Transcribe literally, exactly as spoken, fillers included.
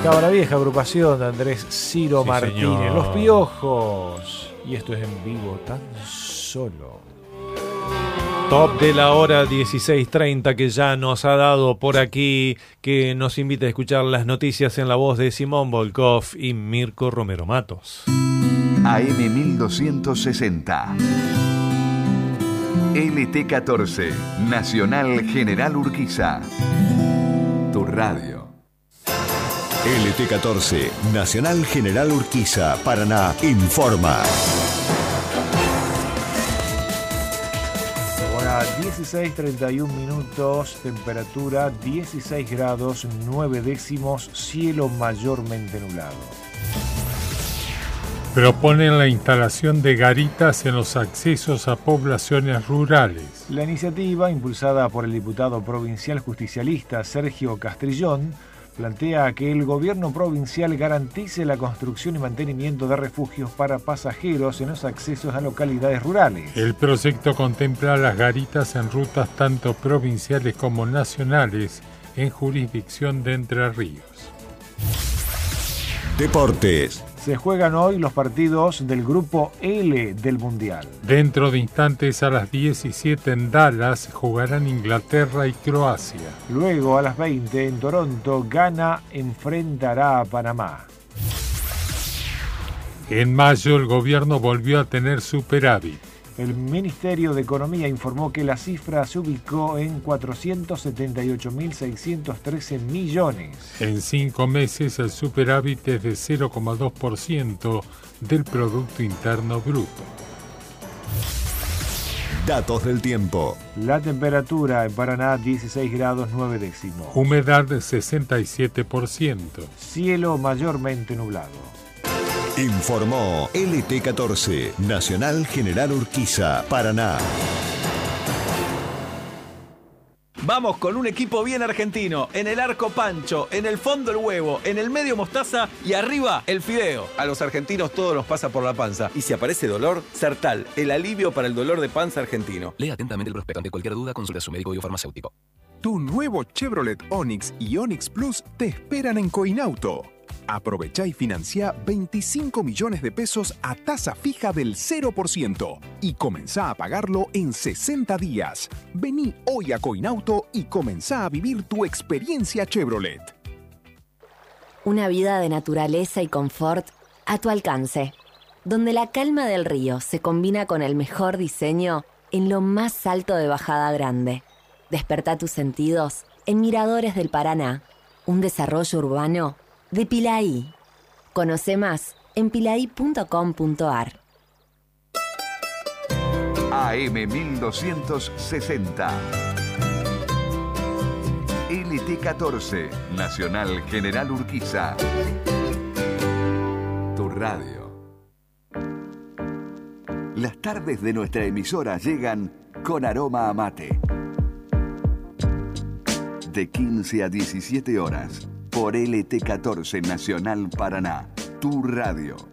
La vieja agrupación de Andrés Ciro Sí, Martínez, señor. Los Piojos. Y esto es en vivo tan solo. Top de la hora dieciséis treinta que ya nos ha dado por aquí, que nos invita a escuchar las noticias en la voz de Simón Volkov y Mirko Romero Matos. A M mil doscientos sesenta. L T catorce, Nacional General Urquiza. Tu radio. L T catorce, Nacional General Urquiza, Paraná, informa. Ahora dieciséis treinta y un minutos, temperatura dieciséis grados nueve décimos, cielo mayormente nublado. Proponen la instalación de garitas en los accesos a poblaciones rurales. La iniciativa, impulsada por el diputado provincial justicialista Sergio Castrillón, plantea que el gobierno provincial garantice la construcción y mantenimiento de refugios para pasajeros en los accesos a localidades rurales. El proyecto contempla las garitas en rutas tanto provinciales como nacionales en jurisdicción de Entre Ríos. Deportes. Se juegan hoy los partidos del grupo L del Mundial. Dentro de instantes a las diecisiete en Dallas jugarán Inglaterra y Croacia. Luego a las veinte en Toronto, Ghana enfrentará a Panamá. En mayo el gobierno volvió a tener superávit. El Ministerio de Economía informó que la cifra se ubicó en cuatrocientos setenta y ocho mil seiscientos trece millones. En cinco meses el superávit es de cero coma dos por ciento del Producto Interno Bruto. Datos del tiempo. La temperatura en Paraná dieciséis grados nueve décimos. Humedad de sesenta y siete por ciento. Cielo mayormente nublado. Informó L T catorce, Nacional General Urquiza, Paraná. Vamos con un equipo bien argentino. En el arco Pancho, en el fondo el huevo, en el medio mostaza y arriba el fideo. A los argentinos todo nos pasa por la panza. Y si aparece dolor, Sertal, el alivio para el dolor de panza argentino. Lea atentamente el prospecto. Ante cualquier duda, consulte a su médico biofarmacéutico. Tu nuevo Chevrolet Onix y Onix Plus te esperan en Coinauto. Aprovechá y financia veinticinco millones de pesos a tasa fija del cero por ciento y comenzá a pagarlo en sesenta días. Vení hoy a Coinauto y comenzá a vivir tu experiencia Chevrolet. Una vida de naturaleza y confort a tu alcance, donde la calma del río se combina con el mejor diseño en lo más alto de Bajada Grande. Despertá tus sentidos en Miradores del Paraná, un desarrollo urbano de Pilaí. Conoce más en pilaí punto com punto ar. A M mil doscientos sesenta. L T catorce, Nacional General Urquiza. Tu radio. Las tardes de nuestra emisora llegan con aroma a mate. De quince a diecisiete horas. Por L T catorce Nacional Paraná, tu radio.